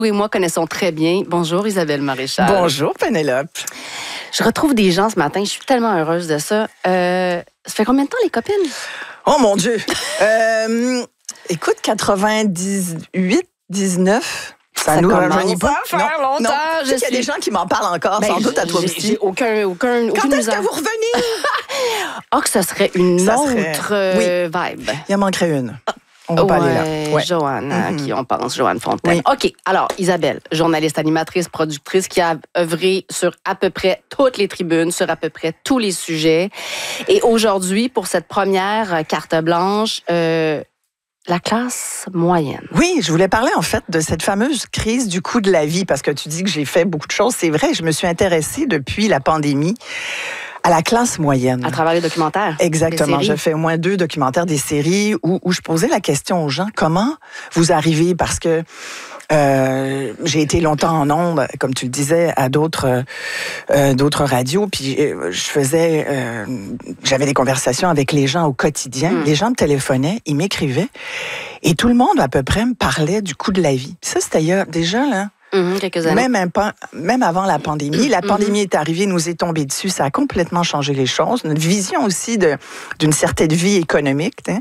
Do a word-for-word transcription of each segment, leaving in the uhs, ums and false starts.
Vous et moi connaissons très bien. Bonjour Isabelle Maréchal. Bonjour Pénélope. Je retrouve des gens ce matin, je suis tellement heureuse de ça. Euh, ça fait combien de temps les copines? Oh mon Dieu! euh, écoute, quatre-vingt-dix-huit, dix-neuf... Ça, ça nous rajeunit pas. Faire non, longtemps, non. Je tu sais suis... qu'il y a des gens qui m'en parlent encore, ben, sans doute à toi j'ai, aussi. J'ai aucun, aucun, Quand aucune est-ce que vous revenez? Ah, oh, que ce serait une ça autre serait... euh, oui. vibe. Il en manquerait une. On va ouais, pas aller là. Ouais. Joanne, mm-hmm. à qui on pense, Joanne Fontaine. Oui. OK, alors Isabelle, journaliste, animatrice, productrice qui a œuvré sur à peu près toutes les tribunes, sur à peu près tous les sujets. Et aujourd'hui, pour cette première carte blanche, euh, la classe moyenne. Oui, je voulais parler en fait de cette fameuse crise du coût de la vie, parce que tu dis que j'ai fait beaucoup de choses. C'est vrai, je me suis intéressée depuis la pandémie à la classe moyenne. À travers les documentaires. Exactement. Je fais au moins deux documentaires, des séries où, où je posais la question aux gens, comment vous arrivez? Parce que euh, j'ai été longtemps en ondes, comme tu le disais, à d'autres euh, d'autres radios, puis euh, je faisais, euh, j'avais des conversations avec les gens au quotidien. Mm. Les gens me téléphonaient, ils m'écrivaient, et tout le monde à peu près me parlait du coût de la vie. Ça, c'était ailleurs, déjà là. Mmh, quelques années. Même, même avant la pandémie. La pandémie mmh. est arrivée, nous est tombée dessus. Ça a complètement changé les choses. Notre vision aussi de, d'une certaine vie économique. Hein.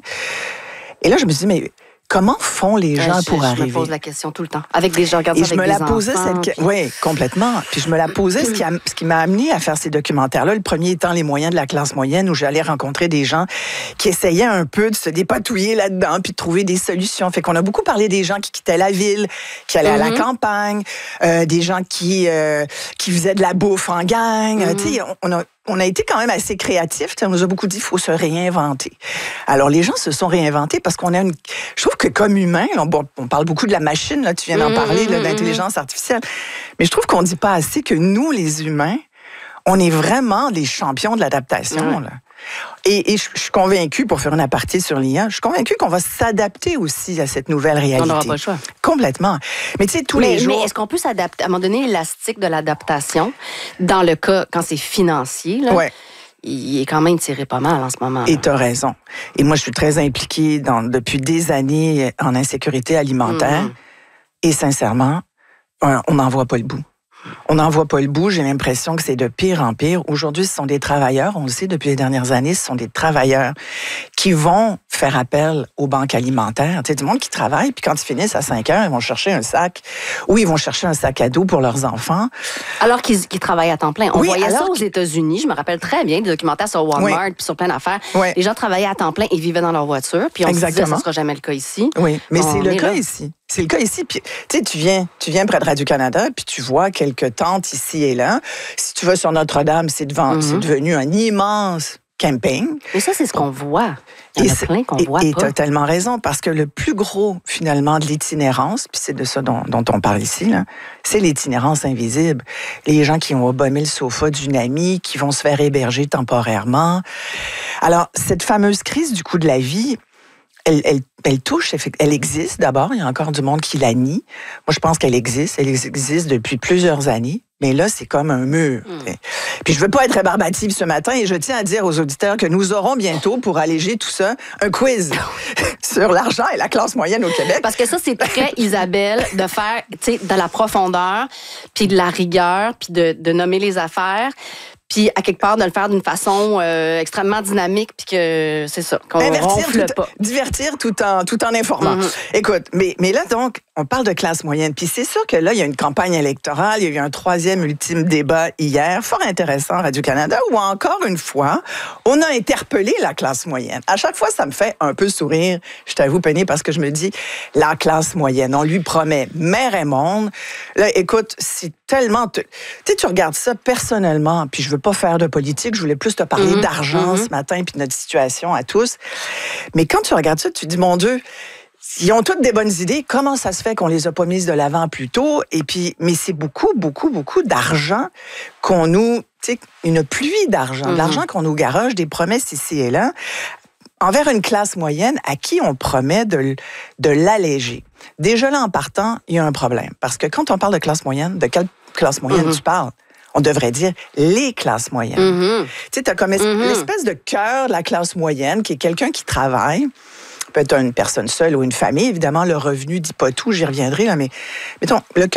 Et là, je me suis dit, mais comment font les gens euh, je, pour je arriver? Je me pose la question tout le temps. Avec des gens, regarde ça Et je avec me des la posais enfants, cette puis... Oui, complètement. Puis je me la posais, ce qui, a, ce qui m'a amené à faire ces documentaires-là. Le premier étant les moyens de la classe moyenne, où j'allais rencontrer des gens qui essayaient un peu de se dépatouiller là-dedans, puis de trouver des solutions. Fait qu'on a beaucoup parlé des gens qui quittaient la ville, qui allaient mm-hmm. à la campagne, euh, des gens qui, euh, qui faisaient de la bouffe en gang. Mm-hmm. Tu sais, on a On a été quand même assez créatifs. On nous a beaucoup dit qu'il faut se réinventer. Alors, les gens se sont réinventés parce qu'on a une... Je trouve que comme humain, on, on parle beaucoup de la machine, là, tu viens d'en mmh, parler, là, d'intelligence artificielle, mais je trouve qu'on ne dit pas assez que nous, les humains, on est vraiment des champions de l'adaptation. Mmh. Là. Et, et je, je suis convaincue, pour faire une aparté sur l'I A, je suis convaincue qu'on va s'adapter aussi à cette nouvelle réalité. On n'aura pas le choix. Complètement. Mais tu sais, tous mais, les jours... Mais est-ce qu'on peut s'adapter, à un moment donné, l'élastique de l'adaptation, dans le cas, quand c'est financier, là, ouais. il est quand même tiré pas mal en ce moment. Et tu as raison. Et moi, je suis très impliquée dans, depuis des années en insécurité alimentaire. Mmh. Et sincèrement, on n'en voit pas le bout. On n'en voit pas le bout. J'ai l'impression que c'est de pire en pire. Aujourd'hui, ce sont des travailleurs, on le sait depuis les dernières années, ce sont des travailleurs qui vont faire appel aux banques alimentaires. Tu sais, du monde qui travaille, puis quand ils finissent à cinq heures, ils vont chercher un sac, ou ils vont chercher un sac à dos pour leurs enfants. Alors qu'ils, qu'ils travaillent à temps plein. On oui, voyait ça aux qu'... États-Unis. Je me rappelle très bien des documentaires sur Walmart, oui. puis sur plein d'affaires. Oui. Les gens travaillaient à temps plein et vivaient dans leur voiture. Puis on Exactement. se disait, ça ne sera jamais le cas ici. Oui, mais on c'est le cas là. ici. C'est le cas ici. Puis, tu sais, tu viens, tu viens près de Radio-Canada, puis tu vois quelques tentes ici et là. Si tu vas sur Notre-Dame, c'est, devant, mm-hmm. c'est devenu un immense camping. Mais ça, c'est ce qu'on voit. Il y en a plein qu'on et, voit et pas. tu as tellement raison, parce que le plus gros, finalement, de l'itinérance, puis c'est de ça dont, dont on parle ici, là, c'est l'itinérance invisible. Les gens qui ont abommé le sofa d'une amie, qui vont se faire héberger temporairement. Alors, cette fameuse crise du coût de la vie, Elle, elle, elle touche, elle existe d'abord. Il y a encore du monde qui la nie. Moi, je pense qu'elle existe. Elle existe depuis plusieurs années. Mais là, c'est comme un mur. Mm. Puis je veux pas être rébarbative ce matin et je tiens à dire aux auditeurs que nous aurons bientôt, pour alléger tout ça, un quiz sur l'argent et la classe moyenne au Québec. Parce que ça, c'est très Isabelle de faire, tu sais, de la profondeur, puis de la rigueur, puis de, de nommer les affaires. Puis, à quelque part, de le faire d'une façon euh, extrêmement dynamique, puis que c'est ça, qu'on Invertir ronfle tout, pas. Divertir tout en, tout en informant. Mm-hmm. Écoute, mais, mais là, donc, on parle de classe moyenne. Puis c'est sûr que là, il y a une campagne électorale, il y a eu un troisième ultime débat hier, fort intéressant à Radio-Canada, où encore une fois, on a interpellé la classe moyenne. À chaque fois, ça me fait un peu sourire, je t'avoue, Penny, parce que je me dis, la classe moyenne, on lui promet mer et monde. Là, écoute, c'est tellement... Tu sais, tu regardes ça personnellement, puis je veux pas faire de politique, je voulais plus te parler mmh, d'argent mmh. ce matin, puis de notre situation à tous. Mais quand tu regardes ça, tu te dis, mon Dieu, ils ont toutes des bonnes idées, comment ça se fait qu'on les a pas mises de l'avant plus tôt? Et puis, mais c'est beaucoup, beaucoup, beaucoup d'argent qu'on nous... Tu sais, une pluie d'argent, mmh. de l'argent qu'on nous garoche, des promesses ici et là, envers une classe moyenne à qui on promet de, de l'alléger. Déjà là, en partant, il y a un problème. Parce que quand on parle de classe moyenne, de quelle classe moyenne mmh. tu parles? On devrait dire les classes moyennes. Mm-hmm. Tu sais, tu as comme mm-hmm. l'espèce de cœur de la classe moyenne, qui est quelqu'un qui travaille, peut-être une personne seule ou une famille. Évidemment, le revenu ne dit pas tout, j'y reviendrai, là, mais mettons, le cœur